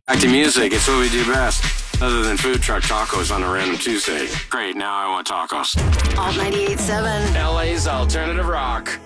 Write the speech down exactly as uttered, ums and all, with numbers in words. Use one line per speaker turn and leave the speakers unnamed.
Back to music, it's what we do best. Other than food truck tacos on a random Tuesday. Great, now I want tacos.
Alt ninety-eight point seven.
L A's alternative rock.